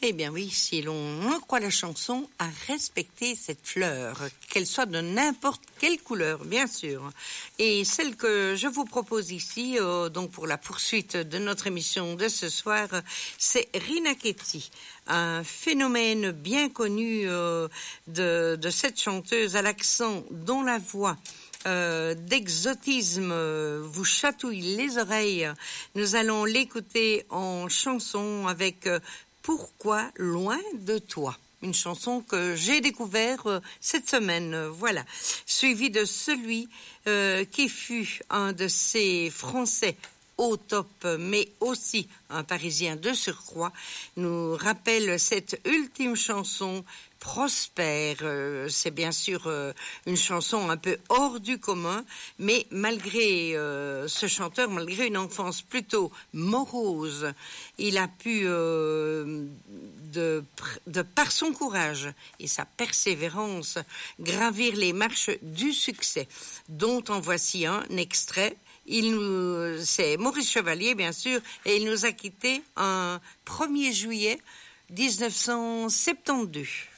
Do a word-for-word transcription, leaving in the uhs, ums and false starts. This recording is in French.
Eh bien oui, si l'on en croit la chanson, à respecter cette fleur, qu'elle soit de n'importe quelle couleur, bien sûr. Et celle que je vous propose ici, euh, donc pour la poursuite de notre émission de ce soir, c'est Rina Ketty, un phénomène bien connu euh, de, de cette chanteuse à l'accent dont la voix Euh, d'exotisme euh, vous chatouille les oreilles. Nous allons l'écouter en chanson avec euh, Pourquoi loin de toi, une chanson que j'ai découvert euh, cette semaine, euh, voilà, suivi de celui euh, qui fut un de ces Français au top, mais aussi un Parisien de surcroît, nous rappelle cette ultime chanson Prosper. Euh, c'est bien sûr euh, une chanson un peu hors du commun, mais malgré euh, ce chanteur, malgré une enfance plutôt morose, il a pu, euh, de, de par son courage et sa persévérance, gravir les marches du succès, dont en voici un extrait. Il nous, c'est Maurice Chevalier, bien sûr, et il nous a quittés un premier juillet mille neuf cent soixante-douze.